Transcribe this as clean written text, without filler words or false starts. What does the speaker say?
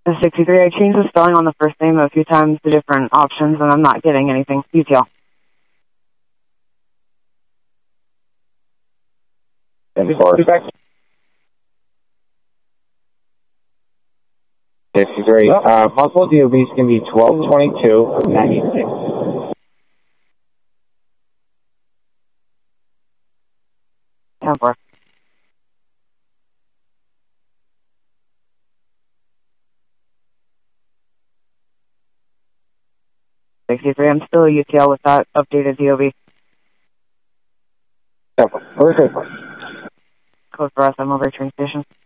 The 63, I changed the spelling on the first name a few times to different options, and I'm not getting anything. UTL. 63. Possible DOBs can be 1222 96. 10-4. I'm still a UTL with that updated DOB. Code for us, I'm over at train station.